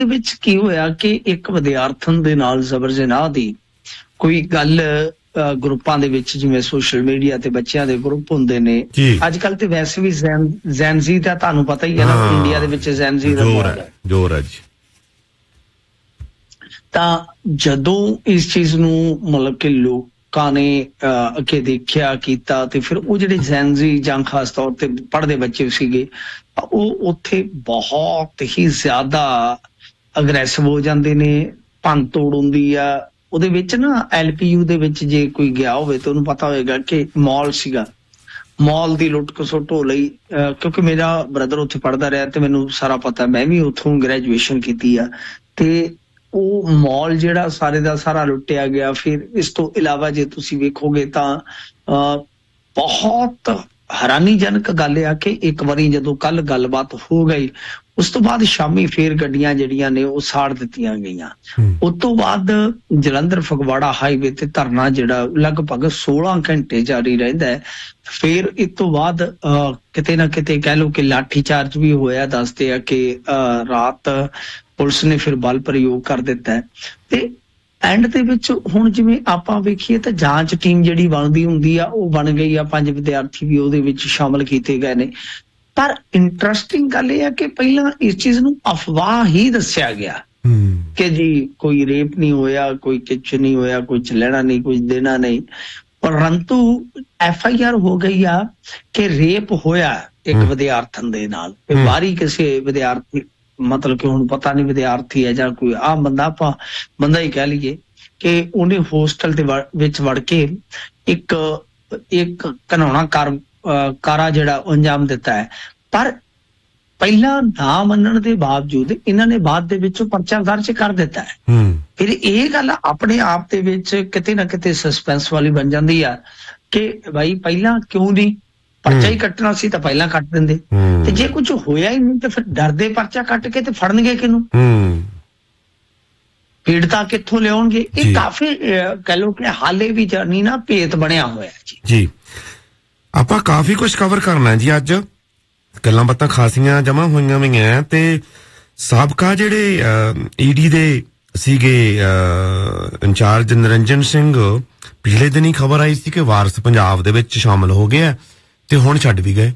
ਵਿੱਚ ਕੀ ਹੋਇਆ ਕਿ ਇੱਕ ਵਿਦਿਆਰਥਣ ਦੇ ਨਾਲ ਜ਼ਬਰ ਜਨਾਹ ਦੀ ਕੋਈ ਗੱਲ ਗਰੁੱਪਾਂ ਦੇ ਵਿੱਚ, ਜਿਵੇਂ ਸੋਸ਼ਲ ਮੀਡੀਆ ਤੇ ਬੱਚਿਆਂ ਦੇ ਗਰੁੱਪ ਹੁੰਦੇ ਨੇ ਅੱਜ ਕੱਲ, ਤੇ ਵੈਸੇ ਵੀ ਜ਼ੈਨਜ਼ੀ ਦਾ ਤੁਹਾਨੂੰ ਪਤਾ ਹੀ ਹੈ ਨਾ, ਇੰਡੀਆ ਦੇ ਵਿੱਚ ਜ਼ੈਨਜ਼ੀ ਦਾ ਜ਼ੋਰ ਹੈ ਜੀ। ਤਾਂ ਜਦੋਂ ਇਸ ਚੀਜ਼ ਨੂੰ ਮਤਲਬ ਕਿ ਲੋਕਾਂ ਨੇ ਅੱਗੇ ਦੇਖਿਆ ਕੀਤਾ, ਤੇ ਫਿਰ ਉਹ ਜਿਹੜੇ ਜ਼ੈਨਜ਼ੀ ਜਾਂ ਖਾਸ ਤੌਰ ਤੇ ਪੜ੍ਹਦੇ ਬੱਚੇ ਸੀਗੇ, ਉਹ ਉੱਥੇ ਬਹੁਤ ਹੀ ਜ਼ਿਆਦਾ ਅਗਰੈਸਿਵ ਹੋ ਜਾਂਦੇ ਨੇ, ਭੰਨ ਤੋੜ ਹੁੰਦੀ ਆ। ਉਹਦੇ ਵਿੱਚ ਨਾ LPU ਦੇ ਵਿੱਚ ਜੇ ਕੋਈ ਗਿਆ ਹੋਵੇ ਤਾਂ ਉਹਨੂੰ ਪਤਾ ਹੋਏਗਾ ਕਿ ਮਾਲ ਸੀਗਾ, ਮਾਲ ਦੀ ਲੁੱਟ ਖਸੁੱਟ ਹੋ ਲਈ, ਕਿਉਂਕਿ ਮੇਰਾ ਬ੍ਰਦਰ ਉੱਥੇ ਪੜ੍ਹਦਾ ਰਿਹਾ ਤੇ ਮੈਨੂੰ ਸਾਰਾ ਪਤਾ, ਮੈਂ ਵੀ ਉੱਥੋਂ ਗ੍ਰੈਜੂਏਸ਼ਨ ਕੀਤੀ ਆ। ਤੇ ਉਹ ਮਾਲ ਜਿਹੜਾ ਸਾਰੇ ਦਾ ਸਾਰਾ ਲੁੱਟਿਆ ਗਿਆ। ਫਿਰ ਇਸ ਤੋਂ ਇਲਾਵਾ ਜੇ ਤੁਸੀਂ ਵੇਖੋਗੇ ਤਾਂ ਬਹੁਤ ਹੈਰਾਨੀਜਨਕ ਗੱਲ ਆ ਕਿ ਇੱਕ ਵਾਰੀ ਜਦੋਂ ਕੱਲ ਗੱਲਬਾਤ ਹੋ ਗਈ, ਉਸ ਤੋਂ ਬਾਅਦ ਸ਼ਾਮੀ ਫੇਰ ਗੱਡੀਆਂ ਜਿਹੜੀਆਂ ਨੇ ਉਹ ਸਾੜ ਦਿੱਤੀਆਂ ਗਈਆਂ। ਉਸ ਤੋਂ ਬਾਅਦ ਜਲੰਧਰ ਫਗਵਾੜਾ ਹਾਈਵੇ ਤੇ ਧਰਨਾ ਜਿਹੜਾ ਲਗਭਗ 16 ਘੰਟੇ ਜਾਰੀ ਰਹਿੰਦਾ ਹੈ। ਫਿਰ ਇਸ ਤੋਂ ਬਾਅਦ ਕਿਤੇ ਨਾ ਕਿਤੇ ਕਹਿ ਲਓ ਕਿ ਲਾਠੀ ਚਾਰਜ ਵੀ ਹੋਇਆ। ਦੱਸਦੇ ਆ ਕਿ ਰਾਤ ਪੁਲਿਸ ਨੇ ਫਿਰ ਬਲ ਪ੍ਰਯੋਗ ਕਰ ਦਿੱਤਾ ਹੈ। ਤੇ ਐਂਡ ਦੇ ਵਿੱਚ ਹੁਣ ਜਿਵੇਂ ਆਪਾਂ ਵੇਖੀਏ ਤਾਂ ਜਾਂਚ ਟੀਮ ਜਿਹੜੀ ਬਣਦੀ ਹੁੰਦੀ ਆ ਉਹ ਬਣ ਗਈ ਆ, 5 ਵਿਦਿਆਰਥੀ ਵੀ ਉਹਦੇ ਵਿੱਚ ਸ਼ਾਮਲ ਕੀਤੇ ਗਏ ਨੇ। ਪਰ ਇੰਟਰਸਟਿੰਗ ਗੱਲ ਇਹ ਆ ਕਿ ਪਹਿਲਾਂ ਇਸ ਚੀਜ਼ ਨੂੰ ਅਫਵਾਹ ਹੀ ਦੱਸਿਆ ਗਿਆ ਕਿ ਜੀ ਕੋਈ ਰੇਪ ਨਹੀਂ ਹੋਇਆ, ਕੋਈ ਕਿਛ ਨਹੀਂ ਹੋਇਆ, ਕੋਈ ਲੈਣਾ ਨਹੀਂ, ਕੁਝ ਦੇਣਾ ਨਹੀਂ। ਪਰੰਤੂ FIR ਹੋ ਗਈ ਆ ਕਿ ਰੇਪ ਹੋਇਆ ਇੱਕ ਵਿਦਿਆਰਥਣ ਦੇ ਨਾਲ। ਬਾਹਰੀ ਕਿਸੇ ਵਿਦਿਆਰਥੀ, ਮਤਲਬ ਕਿ ਹੁਣ ਪਤਾ ਨਹੀਂ ਵਿਦਿਆਰਥੀ ਹੈ ਜਾਂ ਕੋਈ ਆਮ ਬੰਦਾ, ਆਪਾਂ ਬੰਦਾ ਹੀ ਕਹਿ ਲਈਏ, ਕਿ ਉਹਨੇ ਹੋਸਟਲ ਦੇ ਵਿੱਚ ਵੜ ਕੇ ਇੱਕ ਘਿਨਾਉਣਾ ਕਾਰਾ ਜਿਹੜਾ ਅੰਜਾਮ ਦਿੱਤਾ ਹੈ। ਪਰ ਪਹਿਲਾਂ ਨਾ ਮੰਨਣ ਦੇ ਬਾਵਜੂਦ ਇਹਨਾਂ ਨੇ ਬਾਅਦ ਦੇ ਵਿੱਚ ਪਰਚਾ ਦਰਜ ਕਰ ਦਿੱਤਾ ਹੈ। ਫਿਰ ਇਹ ਗੱਲ ਆਪਣੇ ਆਪ ਦੇ ਵਿੱਚ ਕਿਤੇ ਨਾ ਕਿਤੇ ਸਸਪੈਂਸ ਵਾਲੀ ਬਣ ਜਾਂਦੀ ਆ ਕਿ ਭਾਈ ਪਹਿਲਾਂ ਕਿਉਂ ਨਹੀਂ ਪਰਚਾ ਹੀ ਕੱਟਣਾ ਸੀ ਤਾਂ ਪਹਿਲਾਂ ਕੱਟ ਦਿੰਦੇ, ਤੇ ਜੇ ਕੁਝ ਹੋਇਆ ਹੀ ਨਹੀਂ ਤਾਂ ਫਿਰ ਡਰਦੇ ਪਰਚਾ ਕੱਟ ਕੇ ਤੇ ਫੜਨਗੇ ਕਿਹਨੂੰ, ਪੀੜਤਾ ਕਿੱਥੋਂ ਲਿਆਉਣਗੇ। ਇਹ ਕਾਫੀ ਕਹਿ ਲਓ ਕਿ ਹਾਲੇ ਵੀ ਜਾਨੀ ਨਾ ਭੇਤ ਬਣਿਆ ਹੋਇਆ ਜੀ। ਆਪਾਂ ਕਾਫੀ ਕੁਝ ਕਵਰ ਕਰਨਾ ਜੀ ਅੱਜ, ਗੱਲਾਂ ਬਾਤਾਂ ਖਾਸੀਆਂ ਜਮਾ ਹੋਈਆਂ ਹੋਈਆਂ। ਤੇ ਸਾਬਕਾ ਜਿਹੜੇ ED ਦੇ ਸੀਗੇ ਇੰਚਾਰਜ ਨਿਰੰਜਨ ਸਿੰਘ, ਪਿਛਲੇ ਦਿਨ ਹੀ ਖਬਰ ਆਈ ਸੀ ਕਿ ਵਾਰਸ ਪੰਜਾਬ ਦੇ ਵਿੱਚ ਸ਼ਾਮਲ ਹੋ ਗਏ ਤੇ ਹੁਣ ਛੱਡ ਵੀ ਗਏ।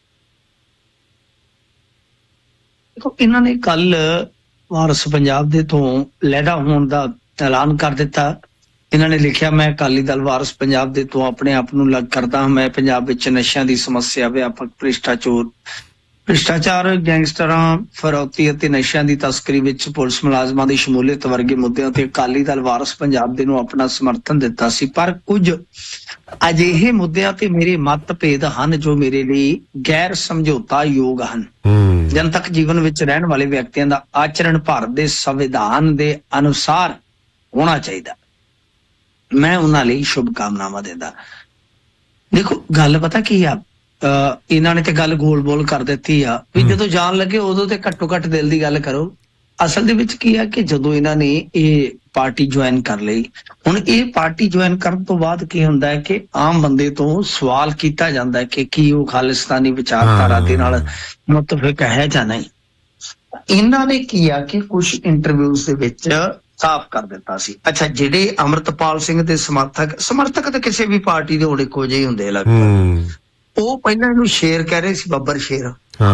ਦੇਖੋ, ਇਹਨਾਂ ਨੇ ਕੱਲ ਵਾਰਸ ਪੰਜਾਬ ਦੇ ਤੋਂ ਲਹਿਦਾ ਹੋਣ ਦਾ ਐਲਾਨ ਕਰ ਦਿੱਤਾ। ਇਹਨਾਂ ਨੇ ਲਿਖਿਆ, ਮੈਂ ਅਕਾਲੀ ਦਲ ਵਾਰਸ ਪੰਜਾਬ ਦੇ ਤੋਂ ਆਪਣੇ ਆਪ ਨੂੰ ਅਲੱਗ ਕਰਦਾ ਹਾਂ। ਮੈਂ ਪੰਜਾਬ ਵਿੱਚ ਨਸ਼ਿਆਂ ਦੀ ਸਮੱਸਿਆ, ਵਿਆਪਕ ਭ੍ਰਿਸ਼ਟਾਚਾਰ, ਗੈਂਗਸਟਰਾਂ, ਫਰੌਤੀ ਅਤੇ ਨਸ਼ਿਆਂ ਦੀ ਤਸਕਰੀ ਵਿੱਚ ਪੁਲਿਸ ਮੁਲਾਜ਼ਮਾਂ ਦੀ ਸ਼ਮੂਲੀਅਤ ਵਰਗੇ ਮੁੱਦਿਆਂ ਤੇ ਅਕਾਲੀ ਦਲ ਵਾਰਸ ਪੰਜਾਬ ਦੇ ਨੂੰ ਆਪਣਾ ਸਮਰਥਨ ਦਿੱਤਾ ਸੀ। ਪਰ ਕੁਝ ਅਜਿਹੇ ਮੁੱਦਿਆਂ ਤੇ ਮੇਰੇ ਮਤਭੇਦ ਹਨ ਜੋ ਮੇਰੇ ਲਈ ਗੈਰ ਸਮਝੌਤਾ ਯੋਗ ਹਨ। ਜਨਤਕ ਜੀਵਨ ਵਿੱਚ ਰਹਿਣ ਵਾਲੇ ਵਿਅਕਤੀਆਂ ਦਾ ਆਚਰਣ ਭਾਰਤ ਦੇ ਸੰਵਿਧਾਨ ਦੇ ਅਨੁਸਾਰ ਹੋਣਾ ਚਾਹੀਦਾ। ਮੈਂ ਉਹਨਾਂ ਲਈ ਸ਼ੁਭ ਕਾਮਨਾਵਾਂ ਦਿੰਦਾ। ਦੇਖੋ, ਗੱਲ ਪਤਾ ਕੀ ਆ, ਇਹਨਾਂ ਨੇ ਤੇ ਗੱਲ ਗੋਲ ਬੋਲ ਕਰ ਦਿੱਤੀ ਆ ਵੀ ਜਦੋਂ ਜਾਣ ਲੱਗੇ ਉਦੋਂ ਤੇ ਘੱਟੋ ਘੱਟ ਦਿਲ ਦੀ ਗੱਲ ਕਰੋ। ਅਸਲ ਦੇ ਵਿੱਚ ਕੀ ਆ ਕਿ ਜਦੋਂ ਇਹਨਾਂ ਨੇ ਇਹ ਪਾਰਟੀ ਜੁਆਇਨ ਕਰ ਲਈ, ਹੁਣ ਇਹ ਪਾਰਟੀ ਜੁਆਇਨ ਕਰਨ ਤੋਂ ਬਾਅਦ ਕੀ ਹੁੰਦਾ ਹੈ ਕਿ ਆਮ ਬੰਦੇ ਤੋਂ ਸਵਾਲ ਕੀਤਾ ਜਾਂਦਾ ਹੈ ਕਿ ਕੀ ਉਹ ਖਾਲਿਸਤਾਨੀ ਵਿਚਾਰਧਾਰਾ ਦੇ ਨਾਲ ਮੁਤਫਿਕ ਹੈ ਜਾਂ ਨਹੀਂ। ਇਹਨਾਂ ਨੇ ਕੀ ਆ ਕਿ ਕੁਝ ਇੰਟਰਵਿਊਜ਼ ਦੇ ਵਿੱਚ ਸਾਫ਼ ਕਰ ਦਿੱਤਾ ਸੀ। ਅੱਛਾ, ਜਿਹੜੇ ਅੰਮ੍ਰਿਤਪਾਲ ਸਿੰਘ ਦੇ ਸਮਰਥਕ ਤਾਂ ਕਿਸੇ ਵੀ ਪਾਰਟੀ ਦੇ ਹੁਣ ਇੱਕੋ ਜਿਹੇ ਹੁੰਦੇ ਲੱਗਦਾ, ਉਹ ਪਹਿਲਾਂ ਇਹਨੂੰ ਸ਼ੇਰ ਕਹਿ ਰਹੇ ਸੀ, ਬੱਬਰ ਸ਼ੇਰ।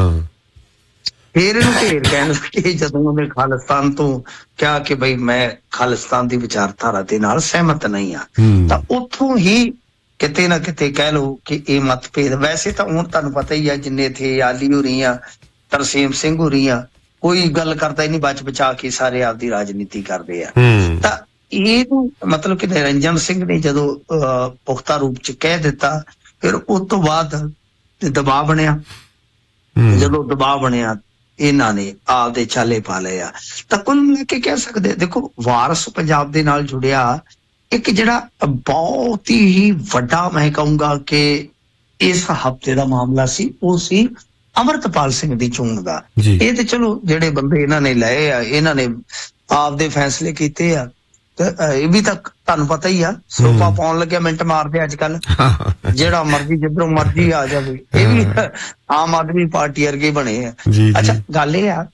ਫਿਰ ਇਹਨੂੰ ਢੇਰ ਕਹਿਣ ਲੱਗੇ ਜਦੋਂ ਉਹਨੇ ਖਾਲਿਸਤਾਨ ਤੋਂ ਕਿਹਾ ਕਿ ਬਈ ਮੈਂ ਖਾਲਿਸਤਾਨ ਦੀ ਵਿਚਾਰਧਾਰਾ ਦੇ ਨਾਲ ਸਹਿਮਤ ਨਹੀਂ ਆ, ਤਾਂ ਉੱਥੋਂ ਹੀ ਕਿਤੇ ਨਾ ਕਿਤੇ ਕਹਿ ਲਓ ਕਿ ਇਹ ਮਤਭੇਦ। ਵੈਸੇ ਤਾਂ ਹੁਣ ਤੁਹਾਨੂੰ ਪਤਾ ਹੀ ਆ, ਜਿੰਨੇ ਇੱਥੇ ਆਲੀ ਹੋ ਰਹੀ ਆ, ਤਰਸੇਮ ਸਿੰਘ ਹੋ ਰਹੀ ਆ, ਕੋਈ ਗੱਲ ਕਰਦਾ ਹੀ ਨਹੀਂ, ਬਚ ਬਚਾ ਕੇ ਸਾਰੇ ਆਪਦੀ ਰਾਜਨੀਤੀ ਕਰਦੇ ਆ। ਤਾਂ ਇਹਨੂੰ ਮਤਲਬ ਕਿ ਨਿਰੰਜਨ ਸਿੰਘ ਨੇ ਜਦੋਂ ਪੁਖਤਾ ਰੂਪ ਚ ਕਹਿ ਦਿੱਤਾ, ਫਿਰ ਉਸ ਤੋਂ ਬਾਅਦ ਦਬਾਅ ਬਣਿਆ। ਜਦੋਂ ਦਬਾਅ ਬਣਿਆ, ਇਹਨਾਂ ਨੇ ਆਪਦੇ ਚਾਲੇ ਪਾ ਲਏ ਆ। ਤਾਂ ਕੁੱਲ ਮਿਲਾ ਕੇ ਕਹਿ ਸਕਦੇ, ਦੇਖੋ, ਵਾਰਸ ਪੰਜਾਬ ਦੇ ਨਾਲ ਜੁੜਿਆ ਇੱਕ ਜਿਹੜਾ ਬਹੁਤ ਹੀ ਵੱਡਾ, ਮੈਂ ਕਹੂੰਗਾ ਕਿ ਇਸ ਹਫ਼ਤੇ ਦਾ ਮਾਮਲਾ ਸੀ, ਉਹ ਸੀ ਅੰਮ੍ਰਿਤਪਾਲ ਸਿੰਘ ਦੀ ਚੋਣ ਦਾ। ਇਹ ਤੇ ਚਲੋ ਜਿਹੜੇ ਬੰਦੇ ਇਹਨਾਂ ਨੇ ਲਏ ਆ, ਇਹਨਾਂ ਨੇ ਆਪਦੇ ਫੈਸਲੇ ਕੀਤੇ ਆ। ਇਹ ਵੀ ਤਾਂ ਤੁਹਾਨੂੰ ਪਤਾ ਹੀ ਆ, ਸਰੋਪਾ ਪਾਉਣ ਲੱਗਿਆ ਮਿੰਟ ਮਾਰਦੇ ਅੱਜ ਕੱਲ, ਜਿਹੜਾ ਮਰਜ਼ੀ ਜਿੱਧਰੋਂ ਮਰਜ਼ੀ ਆ ਜਾਵੇ। ਇਹ ਵੀ ਆਮ ਆਦਮੀ ਪਾਰਟੀ ਵਰਗੇ ਬਣੇ ਆ। ਅੱਛਾ, ਗੱਲ ਇਹ ਆ